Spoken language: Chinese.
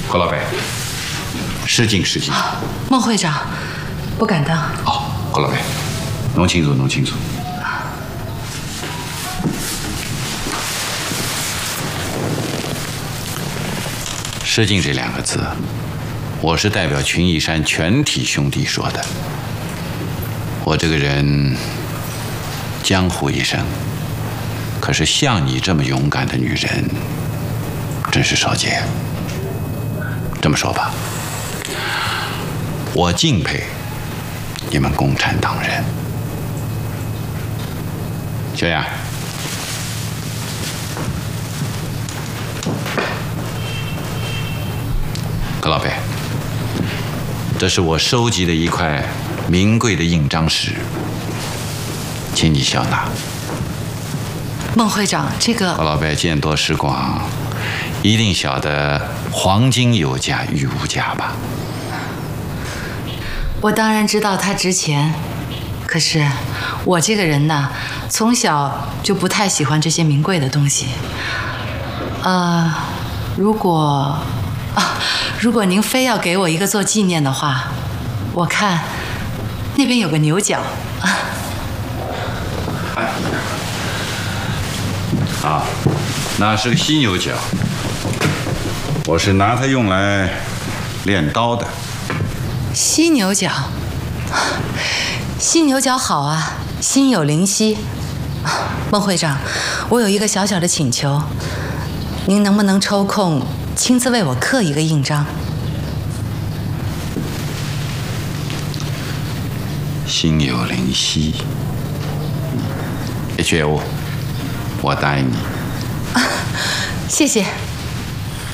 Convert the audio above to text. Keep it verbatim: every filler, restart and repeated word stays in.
何老板，失敬失敬。 孟会长，不敢当。 哦，何老板，弄清楚，弄清楚。失敬这两个字，我是代表群益山全体兄弟说的。我这个人江湖一生，可是像你这么勇敢的女人，真是少见。这么说吧，我敬佩你们共产党人。小雅，何老板，这是我收集的一块名贵的印章石，请你笑纳。 孟会长，这个何老板见多识广，一定晓得黄金有价，玉无价吧？ 我当然知道它值钱，可是我这个人呢，从小就不太喜欢这些名贵的东西。呃，如果啊，如果您非要给我一个做纪念的话，我看那边有个牛角。 啊，那是个犀牛角，我是拿它用来练刀的。 犀牛角，犀牛角好啊，心有灵犀。孟会长，我有一个小小的请求，您能不能抽空亲自为我刻一个印章？ 心有灵犀，一绝无，我答应你。 啊，谢谢。